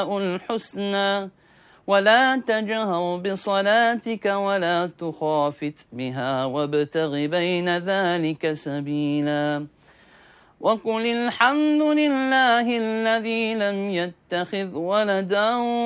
الحسنى ولا تجهر بصلاتك ولا تخافت بها وابتغ بين ذلك سبيلا وقل الحمد لله الذي لم يتخذ ولدا